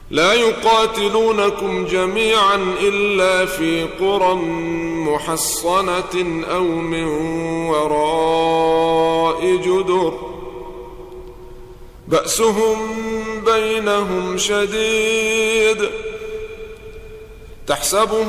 لا يقاتلونكم جميعا إلا في قرى محصنة أو من وراء جدر بأسهم بينهم شديد تحسبهم